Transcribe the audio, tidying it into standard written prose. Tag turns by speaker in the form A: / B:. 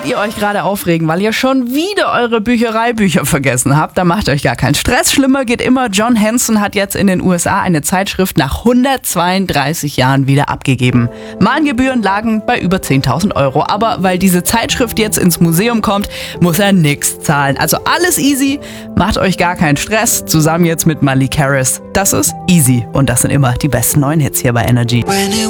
A: Solltet ihr euch gerade aufregen, weil ihr schon wieder eure Büchereibücher vergessen habt, dann macht euch gar keinen Stress. Schlimmer geht immer. John Hanson hat jetzt in den USA eine Zeitschrift nach 132 Jahren wieder abgegeben. Mahngebühren lagen bei über 10.000 Euro. Aber weil diese Zeitschrift jetzt ins Museum kommt, muss er nichts zahlen. Also alles easy. Macht euch gar keinen Stress. Zusammen jetzt mit Malik Harris. Das ist Easy. Und das sind immer die besten neuen Hits hier bei Energy.